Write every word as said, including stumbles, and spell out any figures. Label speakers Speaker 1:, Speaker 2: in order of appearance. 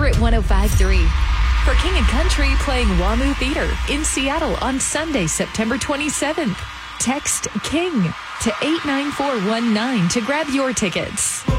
Speaker 1: Favorite one oh five point three. For King and Country playing WAMU Theater in Seattle on Sunday, September twenty-seventh. Text KING to eight nine four one nine to grab your tickets.